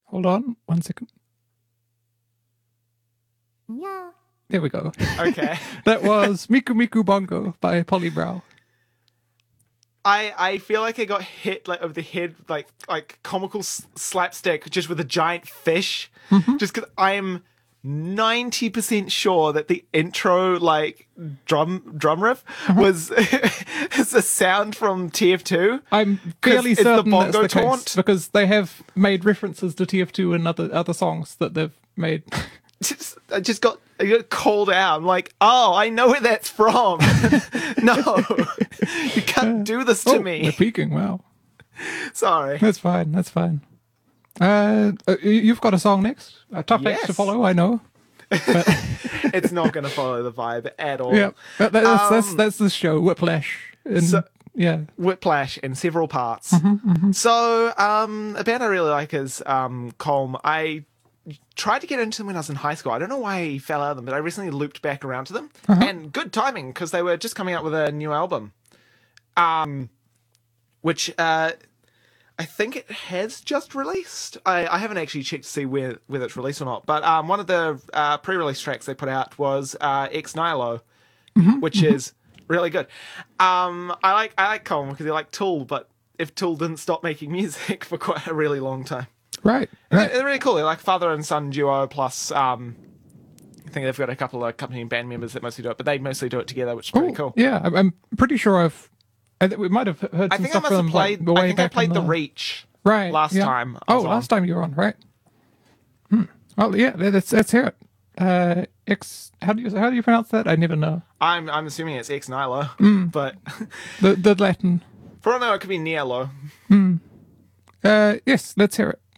Hold on 1 second. Yeah. There we go. Okay. That was Miku Miku Bongo by Polly Brow. I feel like I got hit like over the head, like comical slapstick, just with a giant fish. Just because I am 90% sure that the intro drum riff was is a sound from TF2. I'm fairly it's the certain that's bongo the case taunt. because they have made references to TF2 in other songs that they've made. I got called out. I'm like, oh, I know where that's from. No, you can't do this to They're me. peeking. Wow, Sorry. that's fine. That's fine. You've got a song next. A tough act to Yes. follow. I know. It's not going to follow the vibe at all. Yeah, that's the show. Whiplash. Yeah. Whiplash in several parts. So, a band I really like is Colm. I tried to get into them when I was in high school. I don't know why I fell out of them, but I recently looped back around to them. And good timing, because they were just coming out with a new album. Which I think it has just released. I haven't actually checked to see whether it's released or not. But one of the pre-release tracks they put out was Ex Nihilo, which is really good. I like Colm because they like Tool, but if Tool didn't stop making music for quite a really long time. Right. They're really cool. They're like father and son duo plus I think they've got a couple of accompanying band members that mostly do it, but they mostly do it together, which is pretty cool. Yeah, I'm pretty sure we might have heard I some think I stuff must have from played. way I think I back played in the Reach right last yeah. time. I was on. Last time you were on, right? Well, yeah, let's hear it. How do you pronounce that? I never know. I'm assuming it's Ex Nihilo, but The Latin. for all I know, it could be Nihilo. Yes, let's hear it.